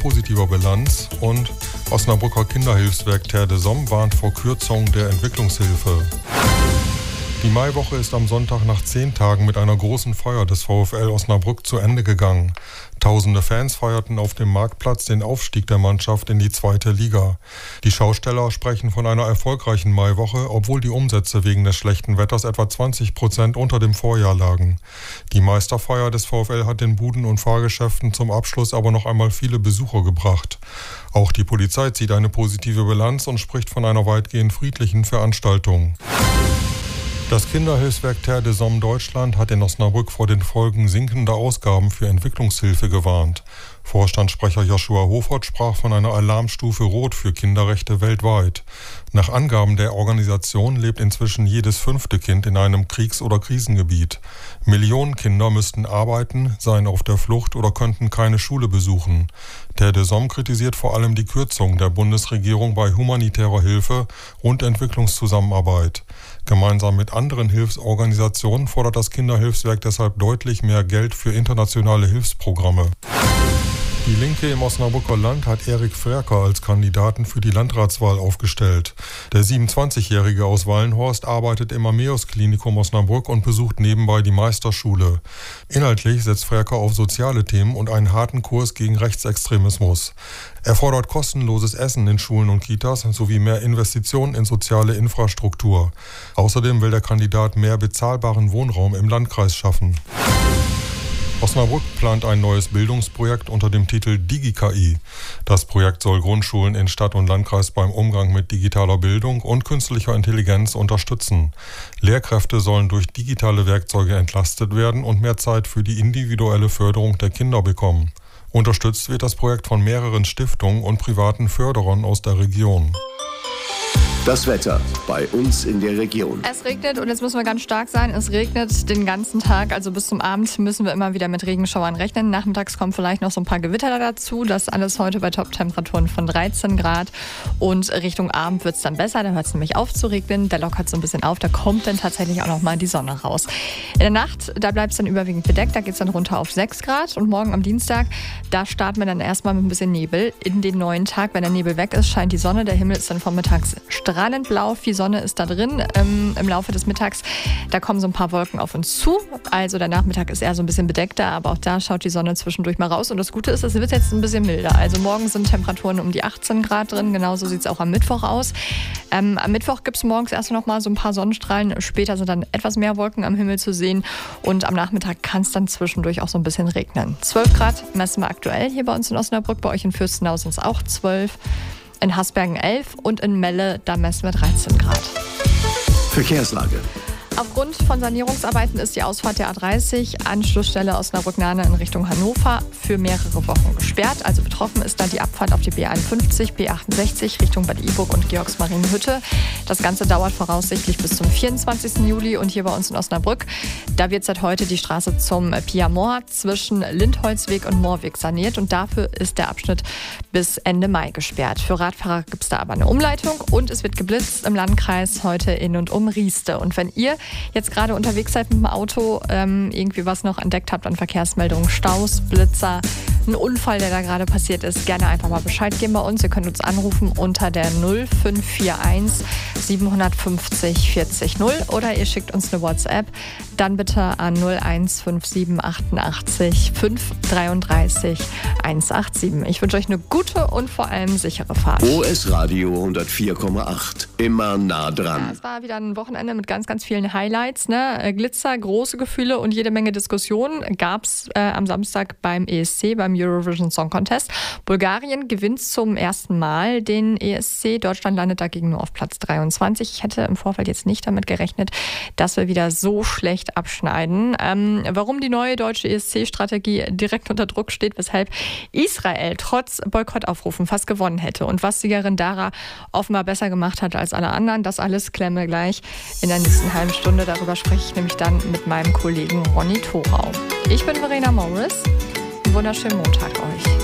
positiver Bilanz und Osnabrücker Kinderhilfswerk Terre des Hommes warnt vor Kürzung der Entwicklungshilfe. Die Maiwoche ist am Sonntag nach 10 Tagen mit einer großen Feier des VfL Osnabrück zu Ende gegangen. Tausende Fans feierten auf dem Marktplatz den Aufstieg der Mannschaft in die 2. Liga. Die Schausteller sprechen von einer erfolgreichen Maiwoche, obwohl die Umsätze wegen des schlechten Wetters etwa 20% unter dem Vorjahr lagen. Die Meisterfeier des VfL hat den Buden- und Fahrgeschäften zum Abschluss aber noch einmal viele Besucher gebracht. Auch die Polizei zieht eine positive Bilanz und spricht von einer weitgehend friedlichen Veranstaltung. Das Kinderhilfswerk Terre des Hommes Deutschland hat in Osnabrück vor den Folgen sinkender Ausgaben für Entwicklungshilfe gewarnt. Vorstandssprecher Joshua Hofert sprach von einer Alarmstufe Rot für Kinderrechte weltweit. Nach Angaben der Organisation lebt inzwischen jedes 5. Kind in einem Kriegs- oder Krisengebiet. Millionen Kinder müssten arbeiten, seien auf der Flucht oder könnten keine Schule besuchen. Terre des Hommes kritisiert vor allem die Kürzung der Bundesregierung bei humanitärer Hilfe und Entwicklungszusammenarbeit. Gemeinsam mit anderen Hilfsorganisationen fordert das Kinderhilfswerk deshalb deutlich mehr Geld für internationale Hilfsprogramme. Die Linke im Osnabrücker Land hat Erik Frerker als Kandidaten für die Landratswahl aufgestellt. Der 27-Jährige aus Wallenhorst arbeitet im Ammeus-Klinikum Osnabrück und besucht nebenbei die Meisterschule. Inhaltlich setzt Frerker auf soziale Themen und einen harten Kurs gegen Rechtsextremismus. Er fordert kostenloses Essen in Schulen und Kitas sowie mehr Investitionen in soziale Infrastruktur. Außerdem will der Kandidat mehr bezahlbaren Wohnraum im Landkreis schaffen. Osnabrück plant ein neues Bildungsprojekt unter dem Titel DigiKI. Das Projekt soll Grundschulen in Stadt und Landkreis beim Umgang mit digitaler Bildung und künstlicher Intelligenz unterstützen. Lehrkräfte sollen durch digitale Werkzeuge entlastet werden und mehr Zeit für die individuelle Förderung der Kinder bekommen. Unterstützt wird das Projekt von mehreren Stiftungen und privaten Förderern aus der Region. Das Wetter bei uns in der Region. Es regnet und jetzt müssen wir ganz stark sein. Es regnet den ganzen Tag, also bis zum Abend müssen wir immer wieder mit Regenschauern rechnen. Nachmittags kommen vielleicht noch so ein paar Gewitter dazu. Das alles heute bei Top-Temperaturen von 13 Grad. Und Richtung Abend wird es dann besser. Da hört es nämlich auf zu regnen. Der lockert so ein bisschen auf. Da kommt dann tatsächlich auch noch mal die Sonne raus. In der Nacht, da bleibt es dann überwiegend bedeckt. Da geht es dann runter auf 6 Grad. Und morgen am Dienstag, da starten wir dann erstmal mit ein bisschen Nebel in den neuen Tag. Wenn der Nebel weg ist, scheint die Sonne. Der Himmel ist dann vormittags strahlend blau, viel Sonne ist da drin im Laufe des Mittags. Da kommen so ein paar Wolken auf uns zu. Also der Nachmittag ist eher so ein bisschen bedeckter, aber auch da schaut die Sonne zwischendurch mal raus. Und das Gute ist, es wird jetzt ein bisschen milder. Also morgen sind Temperaturen um die 18 Grad drin. Genauso sieht es auch am Mittwoch aus. Am Mittwoch gibt es morgens erst noch mal so ein paar Sonnenstrahlen. Später sind dann etwas mehr Wolken am Himmel zu sehen. Und am Nachmittag kann es dann zwischendurch auch so ein bisschen regnen. 12 Grad messen wir aktuell hier bei uns in Osnabrück. Bei euch in Fürstenau sind es auch 12. In Hasbergen 11 und in Melle, da messen wir 13 Grad. Verkehrslage. Aufgrund von Sanierungsarbeiten ist die Ausfahrt der A30, Anschlussstelle Osnabrück-Nahne in Richtung Hannover, für mehrere Wochen gesperrt. Also betroffen ist da die Abfahrt auf die B51, B68 Richtung Bad Iburg und Georgsmarienhütte. Das Ganze dauert voraussichtlich bis zum 24. Juli. Und hier bei uns in Osnabrück, da wird seit heute die Straße zum Piamor zwischen Lindholzweg und Moorweg saniert. Und dafür ist der Abschnitt bis Ende Mai gesperrt. Für Radfahrer gibt es da aber eine Umleitung und es wird geblitzt im Landkreis heute in und um Rieste. Und wenn ihr jetzt gerade unterwegs seid mit dem Auto, irgendwie was noch entdeckt habt an Verkehrsmeldungen, Staus, Blitzer, ein Unfall, der da gerade passiert ist, gerne einfach mal Bescheid geben bei uns. Ihr könnt uns anrufen unter der 0541 750 40 0 oder ihr schickt uns eine WhatsApp, dann bitte an 0157 88 533 187. Ich wünsche euch eine gute und vor allem sichere Fahrt. OS Radio 104,8. Immer nah dran. Ja, es war wieder ein Wochenende mit ganz, ganz vielen Highlights. Ne? Glitzer, große Gefühle und jede Menge Diskussionen gab es am Samstag beim ESC, beim Eurovision Song Contest. Bulgarien gewinnt zum ersten Mal den ESC. Deutschland landet dagegen nur auf Platz 23. Ich hätte im Vorfeld jetzt nicht damit gerechnet, dass wir wieder so schlecht abschneiden. Warum die neue deutsche ESC-Strategie direkt unter Druck steht, weshalb Israel trotz Boykottaufrufen fast gewonnen hätte und was Siegerin Dara offenbar besser gemacht hat als alle anderen, das alles klären wir gleich in der nächsten halben Stunde. Darüber spreche ich nämlich dann mit meinem Kollegen Ronny Thorau. Ich bin Verena Morris. Einen wunderschönen Montag euch.